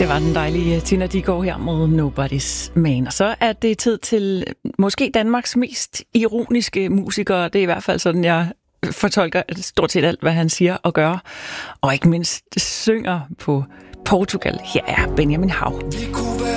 Det var den dejlige Tina Dickow her mod Nobody's Man. Og så er det tid til måske Danmarks mest ironiske musiker. Det er i hvert fald sådan, jeg fortolker stort set alt, hvad han siger og gør. Og ikke mindst synger på Portugal. Her er Benjamin Hav.